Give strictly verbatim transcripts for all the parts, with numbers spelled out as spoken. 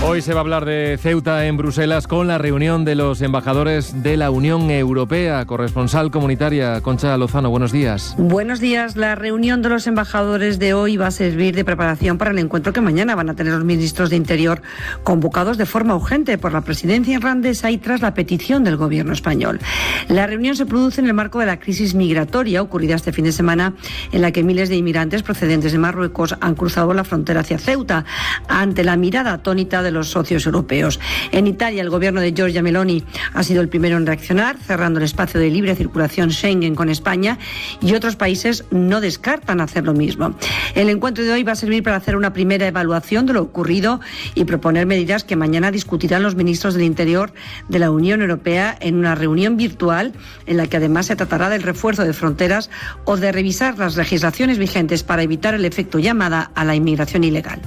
Hoy se va a hablar de Ceuta en Bruselas con la reunión de los embajadores de la Unión Europea. Corresponsal comunitaria Concha Lozano, buenos días. Buenos días. La reunión de los embajadores de hoy va a servir de preparación para el encuentro que mañana van a tener los ministros de Interior, convocados de forma urgente por la presidencia irlandesa y tras la petición del gobierno español. La reunión se produce en el marco de la crisis migratoria ocurrida este fin de semana, en la que miles de inmigrantes procedentes de Marruecos han cruzado la frontera hacia Ceuta, ante la mirada atónita de los socios europeos. En Italia, el gobierno de Giorgia Meloni ha sido el primero en reaccionar, cerrando el espacio de libre circulación Schengen con España, y otros países no descartan hacer lo mismo. El encuentro de hoy va a servir para hacer una primera evaluación de lo ocurrido y proponer medidas que mañana discutirán los ministros del Interior de la Unión Europea en una reunión virtual, en la que además se tratará del refuerzo de fronteras o de revisar las legislaciones vigentes para evitar el efecto llamada a la inmigración ilegal.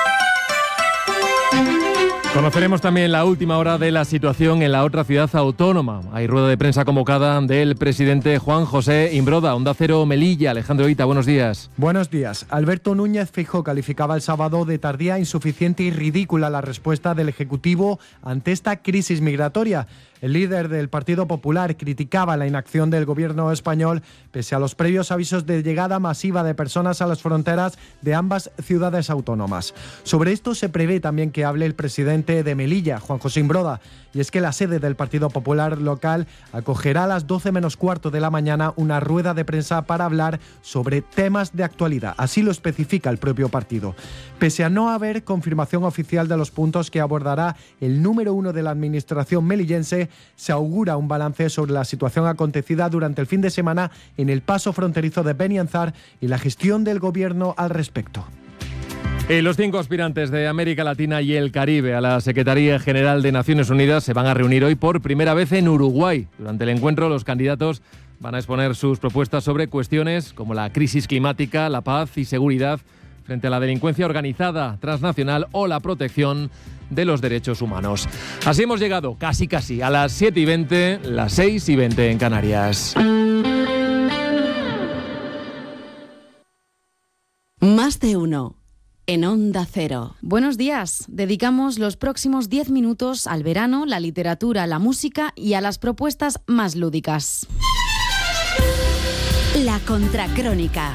Conoceremos también la última hora de la situación en la otra ciudad autónoma. Hay rueda de prensa convocada del presidente Juan José Imbroda. Onda Cero Melilla. Alejandro Ita, buenos días. Buenos días. Alberto Núñez Feijóo calificaba el sábado de tardía, insuficiente y ridícula la respuesta del Ejecutivo ante esta crisis migratoria. El líder del Partido Popular criticaba la inacción del gobierno español pese a los previos avisos de llegada masiva de personas a las fronteras de ambas ciudades autónomas. Sobre esto se prevé también que hable el presidente de Melilla, Juan José Imbroda, y es que la sede del Partido Popular local acogerá a las doce menos cuarto de la mañana una rueda de prensa para hablar sobre temas de actualidad. Así lo especifica el propio partido. Pese a no haber confirmación oficial de los puntos que abordará el número uno de la administración melillense, se augura un balance sobre la situación acontecida durante el fin de semana en el paso fronterizo de Benianzar y la gestión del gobierno al respecto. Eh, los cinco aspirantes de América Latina y el Caribe a la Secretaría General de Naciones Unidas se van a reunir hoy por primera vez en Uruguay. Durante el encuentro, los candidatos van a exponer sus propuestas sobre cuestiones como la crisis climática, la paz y seguridad frente a la delincuencia organizada transnacional o la protección de los derechos humanos. Así hemos llegado casi casi a las siete y veinte, las seis y veinte en Canarias. Más de uno. En Onda Cero. Buenos días. Dedicamos los próximos diez minutos al verano, la literatura, la música y a las propuestas más lúdicas. La Contracrónica.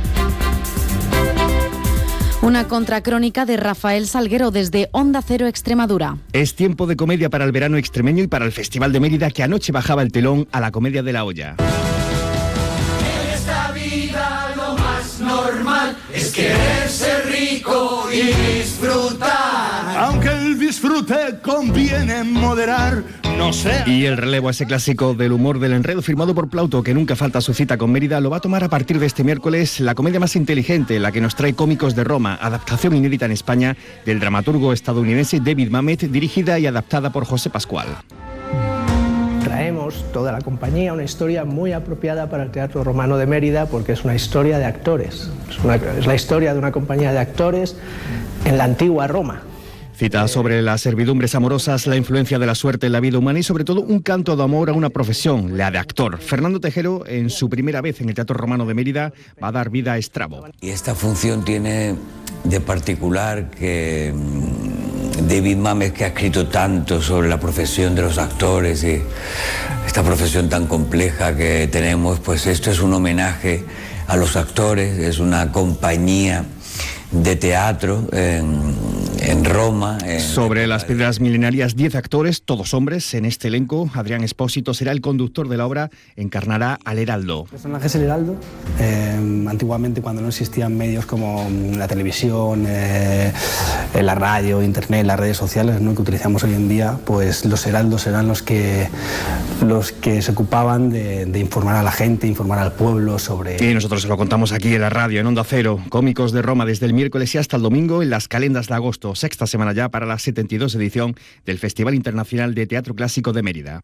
Una contracrónica de Rafael Salguero desde Onda Cero Extremadura. Es tiempo de comedia para el verano extremeño y para el Festival de Mérida, que anoche bajaba el telón a la Comedia de la Olla. En esta vida lo más normal es querer ser rico y disfrutar. Aunque el disfrute conviene moderar, no sé. Y el relevo a ese clásico del humor del enredo firmado por Plauto, que nunca falta su cita con Mérida, lo va a tomar a partir de este miércoles la comedia más inteligente, la que nos trae Cómicos de Roma, adaptación inédita en España del dramaturgo estadounidense David Mamet, dirigida y adaptada por José Pascual. Traemos toda la compañía una historia muy apropiada para el Teatro Romano de Mérida, porque es una historia de actores. Es, una, es la historia de una compañía de actores en la antigua Roma. Cita sobre las servidumbres amorosas, la influencia de la suerte en la vida humana y sobre todo un canto de amor a una profesión, la de actor. Fernando Tejero, en su primera vez en el Teatro Romano de Mérida, va a dar vida a Estrabo. Y esta función tiene de particular que David Mamet, que ha escrito tanto sobre la profesión de los actores y esta profesión tan compleja que tenemos, pues esto es un homenaje a los actores, es una compañía de teatro en, en Roma. En... Sobre las piedras milenarias, diez actores, todos hombres, en este elenco. Adrián Espósito será el conductor de la obra, encarnará al Heraldo. El personaje es el Heraldo. Eh, antiguamente, cuando no existían medios como la televisión, eh, la radio, internet, las redes sociales, ¿no?, que utilizamos hoy en día, pues los heraldos eran los que, los que se ocupaban de, de informar a la gente, informar al pueblo sobre... Y nosotros se lo contamos aquí en la radio, en Onda Cero. Cómicos de Roma desde el miércoles y hasta el domingo en las calendas de agosto, sexta semana ya para la setenta y dos edición del Festival Internacional de Teatro Clásico de Mérida.